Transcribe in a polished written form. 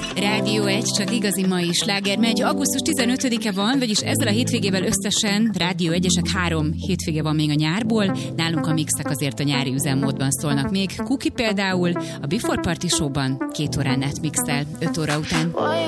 Rádió 1, csak igazi mai sláger megy. Augusztus 15-e van, vagyis ezzel a hétvégével összesen Rádió 1-esek 3 hétvége van még a nyárból. Nálunk a mixek azért a nyári üzemmódban szólnak még. Kuki például a Before Party Show-ban 2 órán át mixel, 5 óra után.